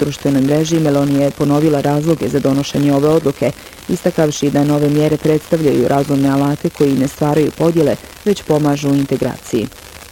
društvenoj mreži Meloni je ponovila razloge za donošenje ove odluke, istakavši da nove mjere predstavljaju razumne alate koji ne stvaraju podjele, već pomažu integraciji.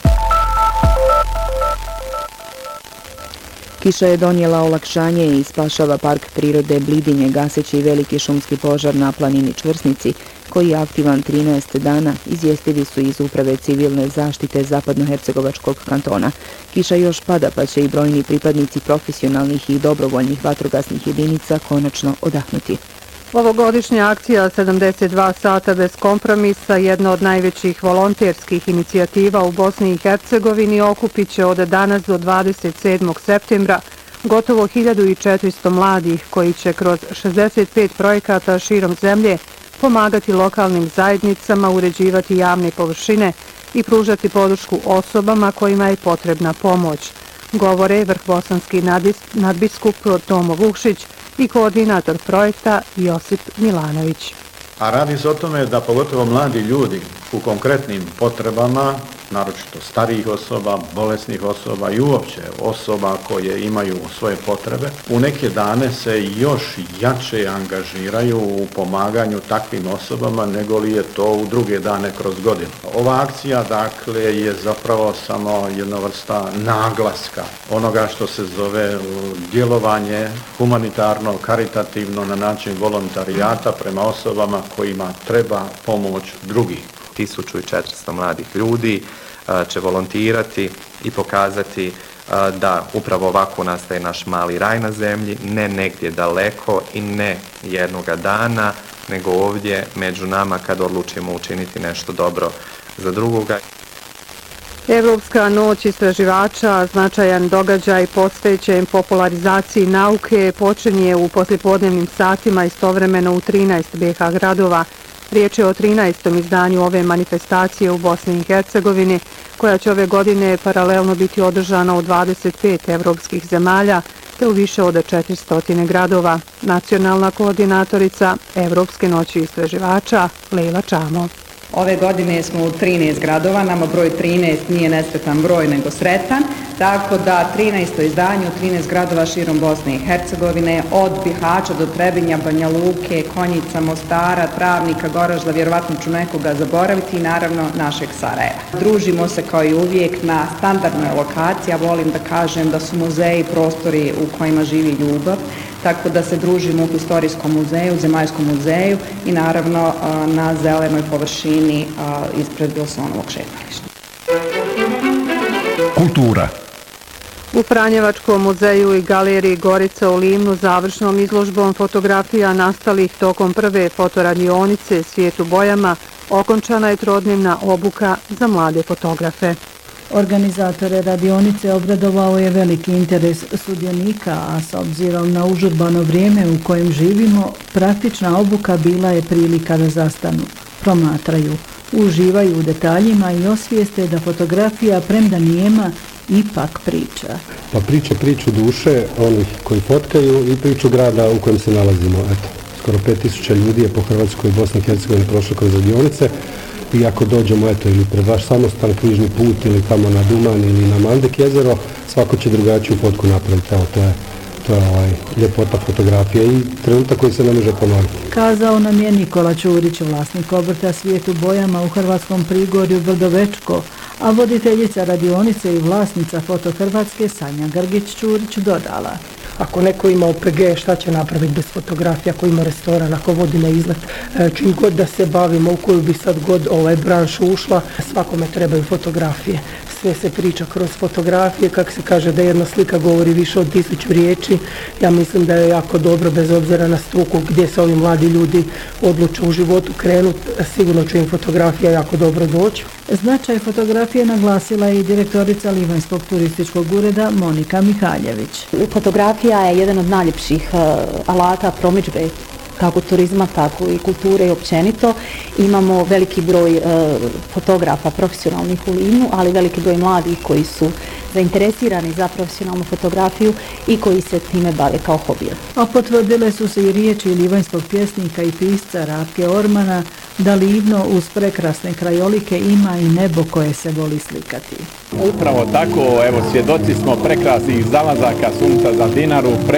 Kiša je donijela olakšanje i spašava park prirode Blidinje gaseći veliki šumski požar na planini Čvrsnici, koji je aktivan 13 dana, izvijestili su iz Uprave civilne zaštite Zapadnohercegovačkog kantona. Kiša još pada pa će i brojni pripadnici profesionalnih i dobrovoljnih vatrogasnih jedinica konačno odahnuti. Ovogodišnja akcija 72 sata bez kompromisa, jedna od najvećih volonterskih inicijativa u Bosni i Hercegovini, okupit će od danas do 27. septembra gotovo 1400 mladih koji će kroz 65 projekata širom zemlje pomagati lokalnim zajednicama, uređivati javne površine i pružati podršku osobama kojima je potrebna pomoć, govore vrhbosanski nadbiskup Tomo Vukšić i koordinator projekta Josip Milanović. A radi se o tome da pogotovo mladi ljudi u konkretnim potrebama, naročito starijih osoba, bolesnih osoba i uopće osoba koje imaju svoje potrebe, u neke dane se još jače angažiraju u pomaganju takvim osobama nego li je to u druge dane kroz godinu. Ova akcija, dakle, je zapravo samo jedna vrsta naglaska onoga što se zove djelovanje humanitarno, karitativno na način volontarijata prema osobama kojima treba pomoć drugih. 1400 mladih ljudi će volontirati i pokazati da upravo ovako nastaje naš mali raj na zemlji, ne negdje daleko i ne jednoga dana, nego ovdje među nama kad odlučimo učiniti nešto dobro za drugoga. Evropska noć istraživača, značajan događaj posvećen popularizaciji nauke, počinje u poslijepodnevnim satima istovremeno u 13 BiH gradova. Riječ je o 13. izdanju ove manifestacije u Bosni i Hercegovini, koja će ove godine paralelno biti održana u 25 evropskih zemalja te u više od 400 gradova. Nacionalna koordinatorica Evropske noći istraživača Lejla Čamo. Ove godine smo u 13 gradova, nama broj 13 nije nesretan broj nego sretan, tako da 13. izdanje u 13 gradova širom Bosne i Hercegovine, od Bihaća do Trebinja, Banja Luke, Konjica, Mostara, Travnika, Goražda, vjerovatno ću nekoga zaboraviti i naravno našeg Sarajeva. Družimo se kao i uvijek na standardnoj lokaciji, ja volim da kažem da su muzeji prostori u kojima živi ljubav, tako da se družimo u Historijskom muzeju, Zemaljskom muzeju i naravno na zelenoj površini ispred Wilsonovog šetališta. Kultura. U Franjevačkom muzeju i galeriji Gorica u Livnu završnom izložbom fotografija nastalih tokom prve fotoradionice Svijet u bojama okončana je trodnevna obuka za mlade fotografe. Organizatore radionice obradovao je veliki interes sudionika, a s obzirom na užurbano vrijeme u kojem živimo, praktična obuka bila je prilika da zastanu, promatraju, uživaju u detaljima i osvijeste da fotografija, premda nijema, ipak priča. Pa priču duše onih koji fotkaju i priču grada u kojem se nalazimo. Eto, skoro 5000 ljudi je po Hrvatskoj i Bosni i Hercegovini prošlo kroz radionice. I ako dođemo ili pred vaš samostan, križni put ili tamo na Duman ili na Mandek jezero, svako će drugačiju fotku napraviti. Evo, to je ljepota fotografije i trenutak koji se ne može ponoviti. Kazao nam je Nikola Ćurić, vlasnik obrta Svijet u bojama u Hrvatskom Prigorju Brdovečko, a voditeljica radionice i vlasnica Foto Hrvatske Sanja Grgić-Ćurić dodala. Ako neko ima OPG, šta će napraviti bez fotografija, ako ima restoran, ako vodi na izlet, čim god da se bavimo, u koju bi sad god branšu ušla, svakome trebaju fotografije. Sve se priča kroz fotografije, kako se kaže da jedna slika govori više od 1000 riječi. Ja mislim da je jako dobro, bez obzira na struku gdje se ovi mladi ljudi odluče u životu krenuti, sigurno će im fotografija jako dobro doći. Značaj fotografije naglasila je i direktorica Livanjskog turističkog ureda Monika Mihaljević. Fotografija je jedan od najljepših alata promidžbe kako turizma, tako i kulture i općenito. Imamo veliki broj fotografa profesionalnih u Livnu, ali veliki broj mladih koji su zainteresirani za profesionalnu fotografiju i koji se time bave kao hobija. A potvrdile su se i riječi livanjskog pjesnika i pisca Ratke Ormana da Livno uz prekrasne krajolike ima i nebo koje se voli slikati. Upravo tako, evo svjedoci smo prekrasnih zalazaka sunca za Dinaru,